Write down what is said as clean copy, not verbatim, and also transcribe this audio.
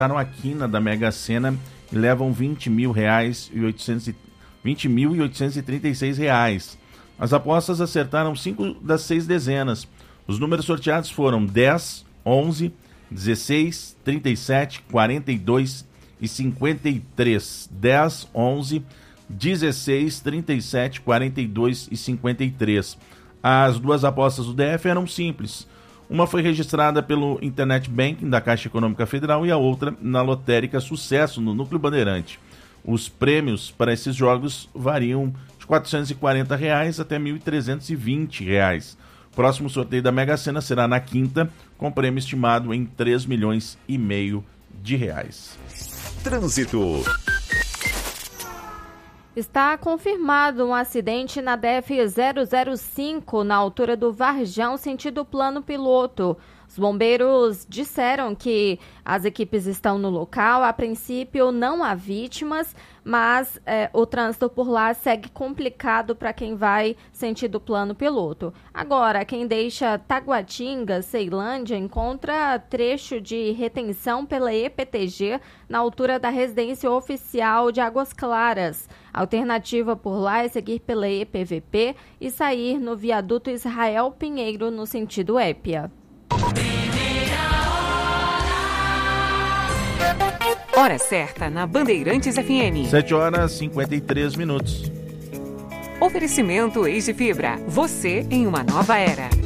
a quina da Mega Sena e levam R$20.836. As apostas acertaram 5 das 6 dezenas. Os números sorteados foram 10, 11, 16, 37, 42 e 53. 10, 11, 16, 37, 42 e 53. As duas apostas do DF eram simples. Uma foi registrada pelo Internet Banking da Caixa Econômica Federal e a outra na lotérica Sucesso, no Núcleo Bandeirante. Os prêmios para esses jogos variam de R$ 440 até R$ 1.320. O próximo sorteio da Mega Sena será na quinta, com prêmio estimado em R$3,5 milhões de reais. Trânsito. Está confirmado um acidente na DF-005, na altura do Varjão, sentido plano piloto. Os bombeiros disseram que as equipes estão no local. A princípio, não há vítimas, mas o trânsito por lá segue complicado para quem vai sentido plano piloto. Agora, quem deixa Taguatinga, Ceilândia, encontra trecho de retenção pela EPTG na altura da residência oficial de Águas Claras. A alternativa por lá é seguir pela EPVP e sair no viaduto Israel Pinheiro no sentido Épia. Hora certa na Bandeirantes FM. 7h53. Oferecimento Easy Fibra. Você em uma nova era.